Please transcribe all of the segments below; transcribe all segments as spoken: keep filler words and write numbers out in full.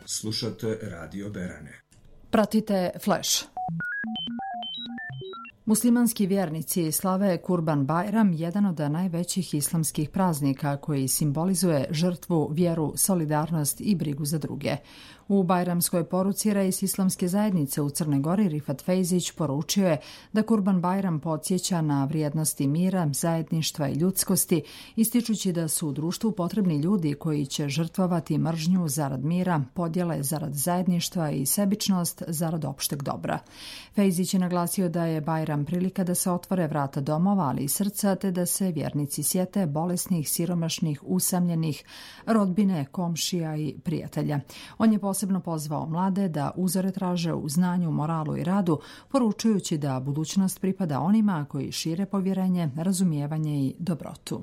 Slušate Radio Berane. Pratite Flash. Muslimanski vjernici slave Kurban Bajram, jedan od najvećih islamskih praznika koji simbolizuje žrtvu, vjeru, solidarnost i brigu za druge. U bajramskoj poruci reis islamske zajednice u Crnoj Gori Rifat Fejzić poručio je da Kurban Bajram podsjeća na vrijednosti mira, zajedništva i ljudskosti, ističući da su u društvu potrebni ljudi koji će žrtvovati mržnju zarad mira, podjele zarad zajedništva i sebičnost zarad opšteg dobra. Fejzić je naglasio da je Bajram prilika da se otvore vrata domova, ali i srca, te da se vjernici sjete bolesnih, siromašnih, usamljenih, rodbine, komšija i prijatelja. On je posebno pozvao mlade da uzore traže u znanju, moralu i radu, poručujući da budućnost pripada onima koji šire povjerenje, razumijevanje i dobrotu.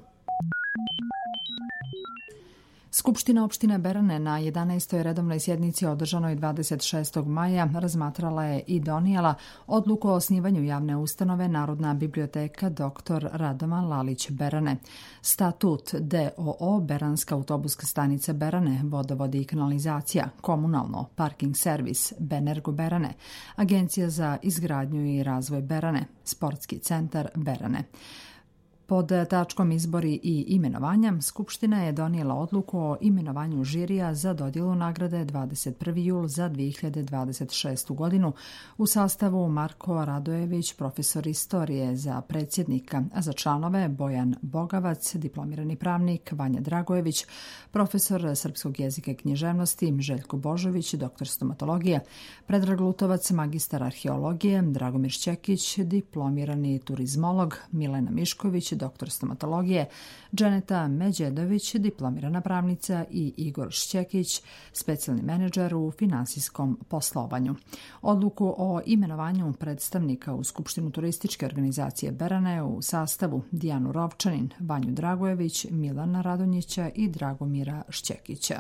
Skupština opštine Berane na jedanaestoj redovnoj sjednici održanoj dvadeset šestog maja razmatrala je i donijela odluku o osnivanju javne ustanove Narodna biblioteka doktor Radovan Lalić Berane. Statut D O O Beranska autobuska stanica Berane, vodovod i kanalizacija, komunalno, parking servis, Benergo Berane, Agencija za izgradnju i razvoj Berane, Sportski centar Berane. Pod tačkom izbori i imenovanja, Skupština je donijela odluku o imenovanju žirija za dodjelu nagrade dvadeset prvi jul za dvije hiljade dvadeset šestu godinu u sastavu Marko Radojević, profesor istorije za predsjednika, a za članove Bojan Bogavac, diplomirani pravnik, Vanja Dragojević, profesor srpskog jezika i književnosti, Željko Božović, doktor stomatologije, Predrag Lutovac, magistar arheologije, Dragomir Šćekić, diplomirani turizmolog, Milena Mišković, doktor stomatologije, Dženeta Međedović, diplomirana pravnica i Igor Šćekić, specijalni menadžer u finansijskom poslovanju. Odluku o imenovanju predstavnika u Skupštinu turističke organizacije Berane u sastavu Dijanu Rovčanin, Vanju Dragojević, Milana Radonjića i Dragomira Šćekića.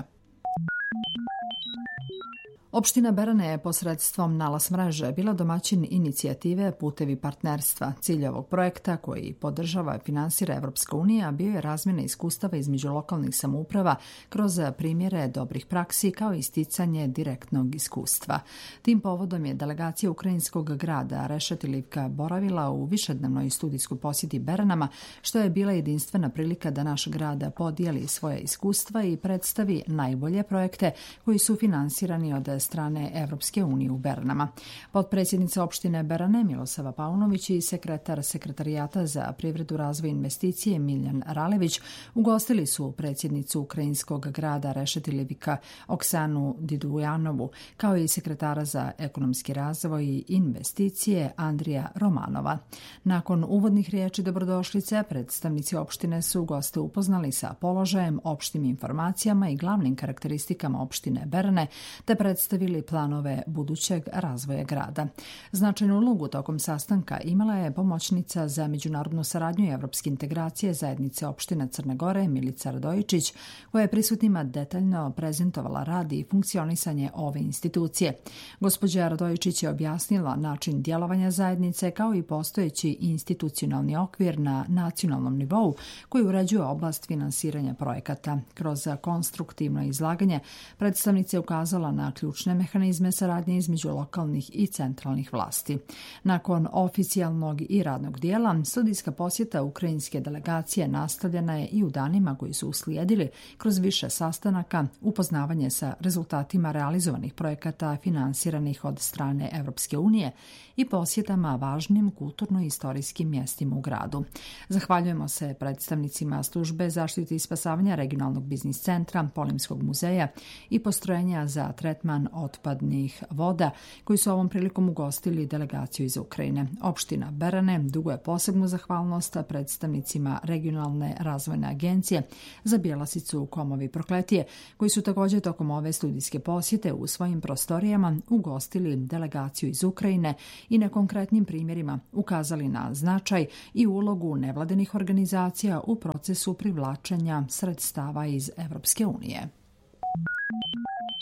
Opština Berane je posredstvom Nalas mreže bila domaćin inicijative Putevi partnerstva. Cilj ovog projekta, koji podržava i finansira Evropska unija, bio je razmjena iskustava između lokalnih samouprava kroz primjere dobrih praksi kao i isticanje direktnog iskustva. Tim povodom je delegacija ukrajinskog grada Rešetilivka boravila u višednevnoj studijskoj posjeti Beranama, što je bila jedinstvena prilika da naš grad podijeli svoje iskustva i predstavi najbolje projekte koji su finansirani od strane Evropske unije u Beranama. Potpredsjednica opštine Berane Milosava Paunović i sekretar Sekretarijata za privredu, razvoj i investicije Miljan Ralević ugostili su predsjednicu ukrajinskog grada Rešetilivka Oksanu Didujanovu, kao i sekretara za ekonomski razvoj i investicije Andrija Romanova. Nakon uvodnih riječi dobrodošlice, predstavnici opštine su goste upoznali sa položajem, opštim informacijama i glavnim karakteristikama opštine Berane, te predstavili planove budućeg razvoja grada. Značajnu ulogu tokom sastanka imala je pomoćnica za međunarodnu saradnju i evropske integracije zajednice opština Crne Gore Milica Radojičić, koja je prisutnima detaljno prezentovala rad i funkcionisanje ove institucije. Gospođa Radojičić je objasnila način djelovanja zajednice kao i postojeći institucionalni okvir na nacionalnom nivou koji uređuje oblast finansiranja projekata. Kroz konstruktivno izlaganje predstavnica je ukazala na ključne mehanizme saradnje između lokalnih i centralnih vlasti. Nakon oficijalnog i radnog dijela, studijska posjeta ukrajinske delegacije nastavljena je i u danima koji su uslijedili kroz više sastanaka, upoznavanje sa rezultatima realizovanih projekata finansiranih od strane Evropske unije i posjetama važnim kulturno-istorijskim mjestima u gradu. Zahvaljujemo se predstavnicima službe zaštite i spasavanja regionalnog biznis centra, Polimskog muzeja i postrojenja za tretman otpadnih voda, koji su ovom prilikom ugostili delegaciju iz Ukrajine. Opština Berane duguje posebnu zahvalnost predstavnicima regionalne razvojne agencije za Bjelasicu, Komovi Prokletije, koji su također tokom ove studijske posjete u svojim prostorijama ugostili delegaciju iz Ukrajine i na konkretnim primjerima ukazali na značaj i ulogu nevladinih organizacija u procesu privlačenja sredstava iz Evropske unije.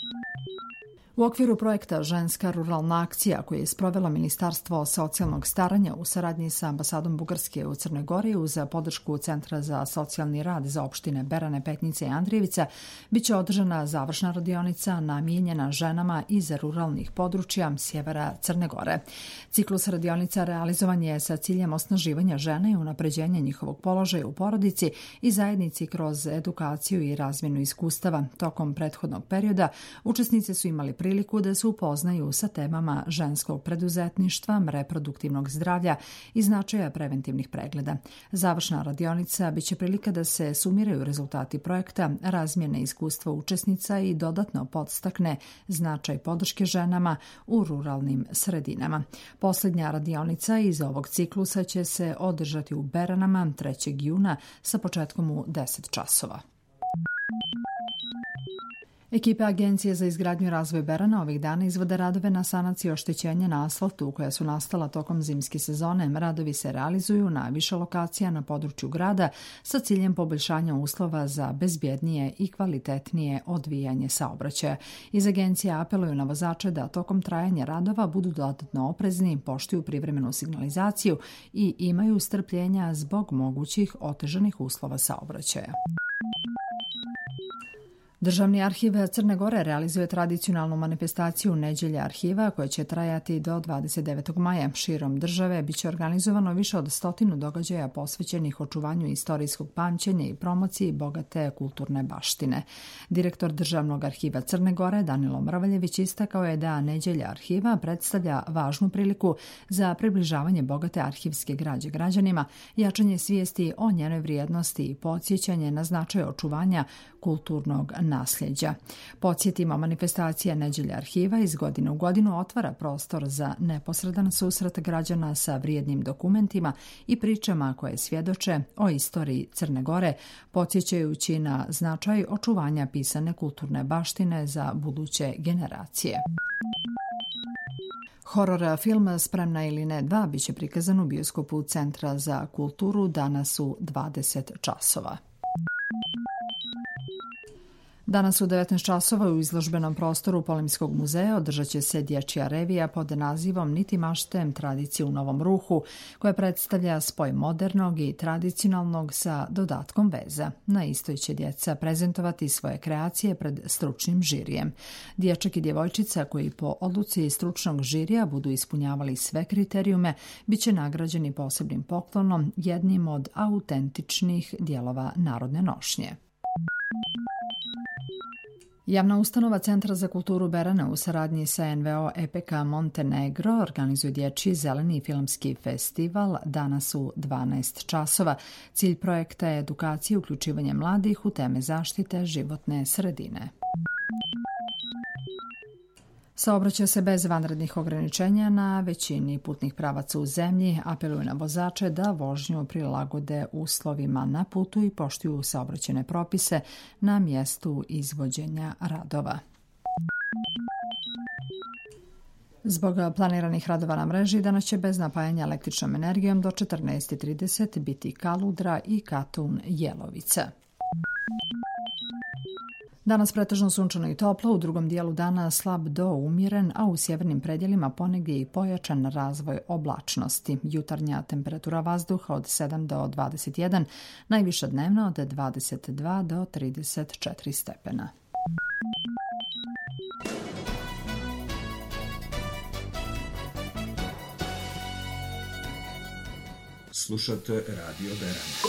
U okviru projekta Ženska ruralna akcija koje je sprovelo Ministarstvo socijalnog staranja u saradnji sa ambasadom Bugarske u Crnoj Gori uz podršku Centra za socijalni rad za opštine Berane, Petnice i Andrijevica, biće održana završna radionica namijenjena ženama iz ruralnih područja sjevera Crne Gore. Ciklus radionica realizovan je sa ciljem osnaživanja žena i unapređenja njihovog položaja u porodici i zajednici kroz edukaciju i razmjenu iskustava. Tokom prethodnog perioda učesnice su imali priliku da se upoznaju sa temama ženskog preduzetništva, reproduktivnog zdravlja i značaja preventivnih pregleda. Završna radionica biće prilika da se sumiraju rezultati projekta, razmjene iskustva učesnica i dodatno podstakne značaj podrške ženama u ruralnim sredinama. Posljednja radionica iz ovog ciklusa će se održati u Beranama trećeg juna sa početkom u deset časova. Ekipe Agencije za izgradnju i razvoj Berana ovih dana izvode radove na sanaciji oštećenja na asfaltu koja su nastala tokom zimske sezone. Radovi se realizuju na više lokacija na području grada sa ciljem poboljšanja uslova za bezbjednije i kvalitetnije odvijanje saobraćaja. Iz agencije apeluju na vozače da tokom trajanja radova budu dodatno oprezni, poštuju privremenu signalizaciju i imaju strpljenja zbog mogućih otežanih uslova saobraćaja. Državni arhiv Crne Gore realizuje tradicionalnu manifestaciju Neđelja arhiva koja će trajati do dvadeset devetog maja. Širom države biće organizovano više od stotinu događaja posvećenih očuvanju istorijskog pamćenja i promociji bogate kulturne baštine. Direktor Državnog arhiva Crne Gore Danilo Mrvaljević istakao je da Neđelja arhiva predstavlja važnu priliku za približavanje bogate arhivske građe građanima, jačanje svijesti o njenoj vrijednosti i podsjećanje na značaj očuvanja kulturnog nasljeđa. Podsjetimo, manifestacija Neđelja arhiva iz godine u godinu otvara prostor za neposredan susret građana sa vrijednim dokumentima i pričama koje svjedoče o istoriji Crne Gore, podsjećajući na značaj očuvanja pisane kulturne baštine za buduće generacije. Horor film Spremna ili ne dva biće prikazan u bioskopu Centra za kulturu danas u dvadeset časova. Danas u devetnaest časova u izložbenom prostoru Polimskog muzeja održat će se dječja revija pod nazivom Niti maštem tradicije u novom ruhu, koja predstavlja spoj modernog i tradicionalnog sa dodatkom veza. Na istoj će djeca prezentovati svoje kreacije pred stručnim žirijem. Dječak i djevojčica koji po odluci stručnog žirija budu ispunjavali sve kriterijume, bit će nagrađeni posebnim poklonom, jednim od autentičnih dijelova narodne nošnje. Javna ustanova Centra za kulturu Berana u saradnji sa en ve o E P K Montenegro organizuje dječji zeleni filmski festival danas u dvanaest časova. Cilj projekta je edukacija i uključivanje mladih u teme zaštite životne sredine. Saobraća se bez vanrednih ograničenja na većini putnih pravaca u zemlji, apeluju na vozače da vožnju prilagode uslovima na putu i poštuju saobraćajne propise na mjestu izvođenja radova. Zbog planiranih radova na mreži danas će bez napajanja električnom energijom do četrnaest trideset biti Kaludra i Katun Jelovica. Danas pretežno sunčano i toplo, u drugom dijelu dana slab do umjeren, a u sjevernim predjelima ponegdje i pojačan razvoj oblačnosti. Jutarnja temperatura vazduha od sedam do dvadeset jedan, najviša dnevna od dvadeset dva do trideset četiri stepena. Slušate Radio Berana.